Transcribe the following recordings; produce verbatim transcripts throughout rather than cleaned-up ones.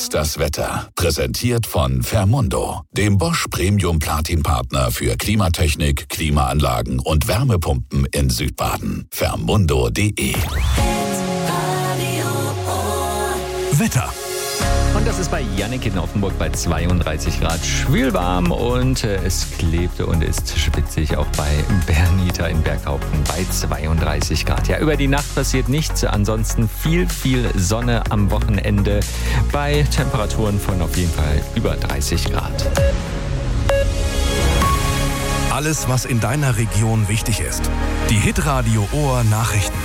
Und das Wetter. Präsentiert von Fermundo, dem Bosch Premium Platin Partner für Klimatechnik, Klimaanlagen und Wärmepumpen in Südbaden. Fermundo punkt de. Wetter. Und das ist bei Jannik in Offenburg bei zweiunddreißig Grad schwülwarm und äh, es klebte und ist spitzig auch bei Bernita in Berghaupten bei zweiunddreißig Grad. Ja, über die Nacht passiert nichts, ansonsten viel, viel Sonne am Wochenende bei Temperaturen von auf jeden Fall über dreißig Grad. Alles, was in deiner Region wichtig ist. Die Hitradio Ohr Nachrichten.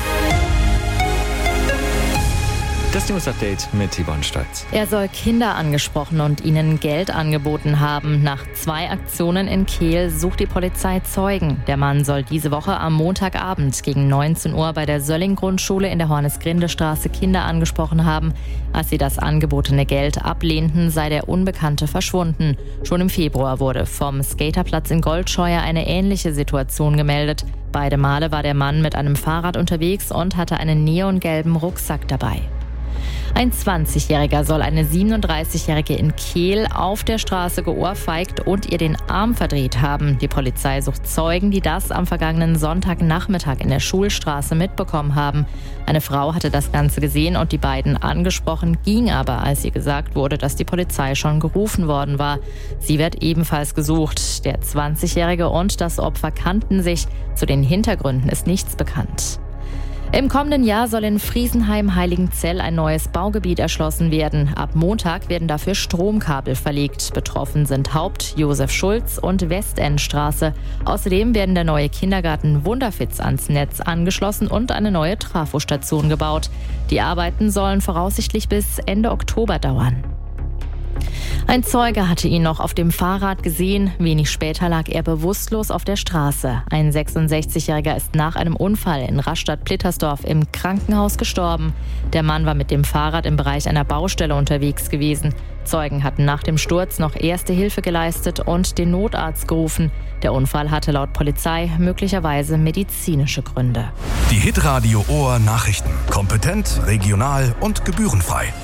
Das News-Update mit Yvonne Stolz. Er soll Kinder angesprochen und ihnen Geld angeboten haben. Nach zwei Aktionen in Kehl sucht die Polizei Zeugen. Der Mann soll diese Woche am Montagabend gegen neunzehn Uhr bei der Sölling-Grundschule in der Hornes-Grinde-Straße Kinder angesprochen haben. Als sie das angebotene Geld ablehnten, sei der Unbekannte verschwunden. Schon im Februar wurde vom Skaterplatz in Goldscheuer eine ähnliche Situation gemeldet. Beide Male war der Mann mit einem Fahrrad unterwegs und hatte einen neongelben Rucksack dabei. Ein zwanzigjähriger soll eine siebenunddreißigjährige in Kehl auf der Straße geohrfeigt und ihr den Arm verdreht haben. Die Polizei sucht Zeugen, die das am vergangenen Sonntagnachmittag in der Schulstraße mitbekommen haben. Eine Frau hatte das Ganze gesehen und die beiden angesprochen, ging aber, als ihr gesagt wurde, dass die Polizei schon gerufen worden war. Sie wird ebenfalls gesucht. Der zwanzigjährige und das Opfer kannten sich. Zu den Hintergründen ist nichts bekannt. Im kommenden Jahr soll in Friesenheim-Heiligenzell ein neues Baugebiet erschlossen werden. Ab Montag werden dafür Stromkabel verlegt. Betroffen sind Haupt-, Josef-Schulz- und Westendstraße. Außerdem werden der neue Kindergarten Wunderfitz ans Netz angeschlossen und eine neue Trafostation gebaut. Die Arbeiten sollen voraussichtlich bis Ende Oktober dauern. Ein Zeuge hatte ihn noch auf dem Fahrrad gesehen. Wenig später lag er bewusstlos auf der Straße. Ein sechsundsechzigjähriger ist nach einem Unfall in Rastatt-Plittersdorf im Krankenhaus gestorben. Der Mann war mit dem Fahrrad im Bereich einer Baustelle unterwegs gewesen. Zeugen hatten nach dem Sturz noch erste Hilfe geleistet und den Notarzt gerufen. Der Unfall hatte laut Polizei möglicherweise medizinische Gründe. Die Hitradio Ohr Nachrichten. Kompetent, regional und gebührenfrei.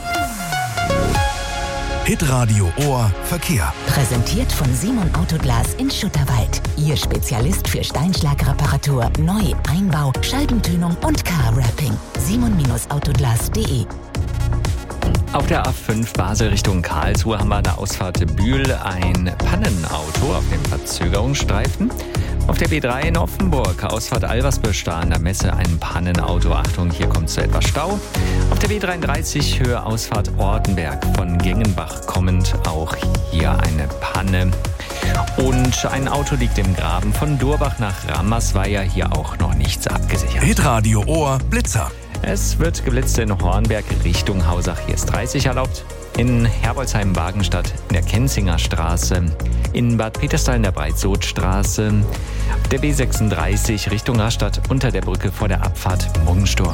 Hitradio Ohr Verkehr. Präsentiert von Simon Autoglas in Schutterwald. Ihr Spezialist für Steinschlagreparatur, Neu-, Einbau, Scheibentönung und Car-Wrapping. simon Autoglas punkt de. Auf der A fünf Basel Richtung Karlsruhe haben wir an der Ausfahrt Bühl ein Pannenauto auf dem Verzögerungsstreifen. Auf der B drei in Offenburg, Ausfahrt Alversbüsch, da an der Messe ein Pannenauto. Achtung, hier kommt es zu etwas Stau. Auf der B dreiunddreißig Höhe Ausfahrt Ortenberg von Gengenbach kommend auch hier eine Panne. Und ein Auto liegt im Graben von Durbach nach Rammersweier, hier auch noch nichts abgesichert. Hitradio Ohr Blitzer. Es wird geblitzt in Hornberg Richtung Hausach. Hier ist dreißig erlaubt. In Herbolzheim-Wagenstadt in der Kenzinger Straße. In Bad Peterstal in der Breitsootstraße. Der B sechsunddreißig Richtung Rastatt unter der Brücke vor der Abfahrt Muggensturm.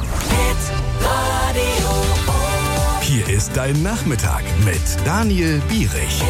Hier ist dein Nachmittag mit Daniel Bierich.